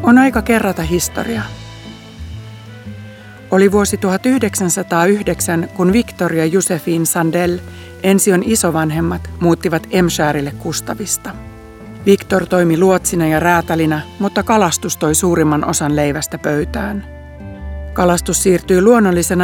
On aika kerrata historiaa. Oli vuosi 1909, kun Victor ja Josephine Sandel, Ension isovanhemmat, muuttivat Emshärille Kustavista. Victor toimi luotsina ja räätälinä, mutta kalastus toi suurimman osan leivästä pöytään. Kalastus siirtyi luonnollisena